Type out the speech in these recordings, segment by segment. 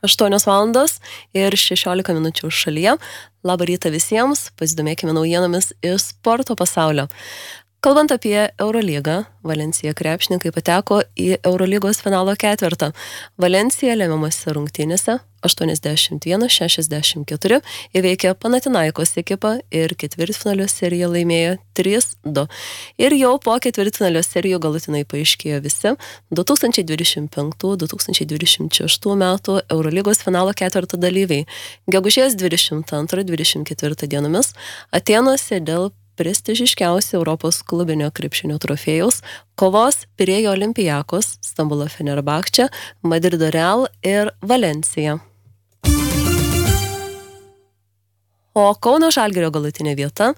8:16 šalyje. Labą rytą visiems, pasidomėkime naujienomis iš sporto pasaulio. Kalbant apie Eurolygą, Valencija krepšininkai pateko į Eurolygos finalo ketvertą. Valencija lemiamose rungtynėse 81-64 įveikė Panathinaikos ekipą ir ketvirtfinalio seriją laimėjo 3-2. Ir jau po ketvirtfinalio serijų galutinai paaiškėjo visi 2025-2026 metų Eurolygos finalo ketverto dalyviai. Gegužės 22-24 dienomis Atėnuose dėl prestižiškiausių Europos klubinio krepšinio trofėjaus kovos Pirėjo Olympiakos, Stambulo Fenerbahče, Madrido Real ir Valencija. O Kauno Žalgirio galutinė vieta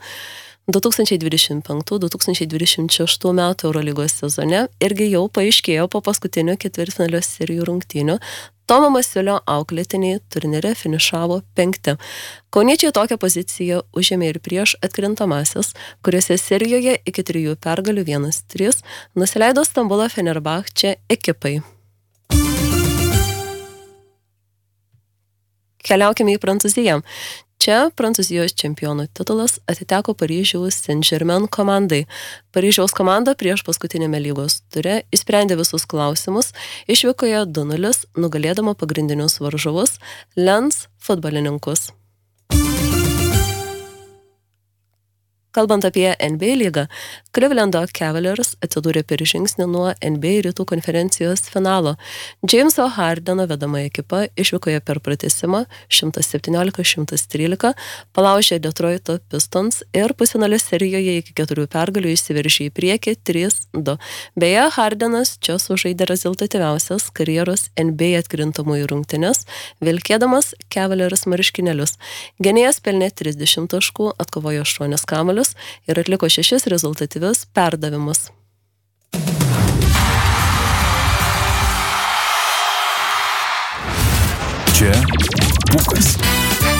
2025-2026 metų Eurolygos sezone irgi jau paaiškėjo po paskutinio ketvirtfinalio serijų rungtynių. Tomo Masiulio auklėtiniai turnyre finišavo 5. Kauniečiai tokią poziciją užėmė ir prieš atkrintamasis, kuriuose serijoje iki 3 pergalių 1-3 nusileido Stambulo Fenerbahče ekipai. Keliaukime į Prancūziją. Čia Prancūzijos čempionų titulas atiteko Paryžiaus Saint-Germain komandai. Paryžiaus komanda prieš paskutinėme lygos ture išsprendė visus klausimus, išvykoje 2-0, nugalėdama pagrindinius varžovus Lens futbolininkus. Kalbant apie NBA lygą, Clevelando Cavaliers atsidūrė per žingsnį nuo NBA rytų konferencijos finalo. Jameso Hardeno vedama ekipa išvykoje per pratęsimą 117-113 palaužė Detroito Pistons ir pusfinalio serijoje iki 4 pergalių išsiveržė į priekį 3-2. Beje, Hardenas čia sužaidė rezultatyviausias karjeros NBA atkrintamųjų rungtynes, vilkėdamas Cavaliers marškinėlius. Gynėjas pelnė 30 taškų, atkovojo 8 kamuolius ir atliko 6 rezultatyvius perdavimus. Čia Bukas.